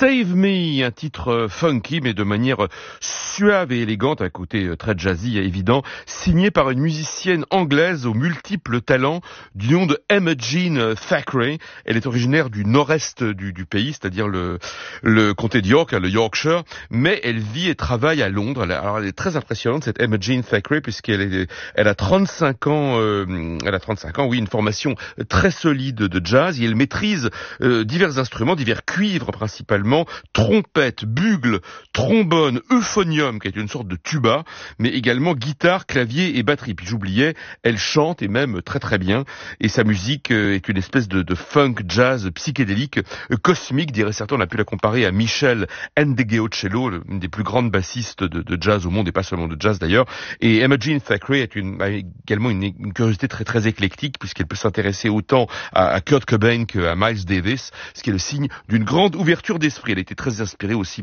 Save Me, un titre funky mais de manière suave et élégante, un côté très jazzy et évident, signé par une musicienne anglaise aux multiples talents du nom de Emma Jean Thackeray. Elle est originaire du nord-est du pays, c'est-à-dire le comté de York, le Yorkshire, mais elle vit et travaille à Londres. Alors elle est très impressionnante, cette Emma Jean Thackeray, puisqu'elle a 35 ans, oui, une formation très solide de jazz, et elle maîtrise divers instruments, divers cuivres principalement, trompette, bugle, trombone, euphonium, qui est une sorte de tuba, mais également guitare, clavier et batterie. Puis j'oubliais, elle chante et même très très bien, et sa musique est une espèce de funk jazz psychédélique, cosmique, dirait certains. On a pu la comparer à Michelle Ndegeocello, une des plus grandes bassistes de jazz au monde, et pas seulement de jazz d'ailleurs. Et Emma Jean Thackeray a également une curiosité très très éclectique, puisqu'elle peut s'intéresser autant à Kurt Cobain qu'à Miles Davis, ce qui est le signe d'une grande ouverture d'esprit. Elle était très inspirée aussi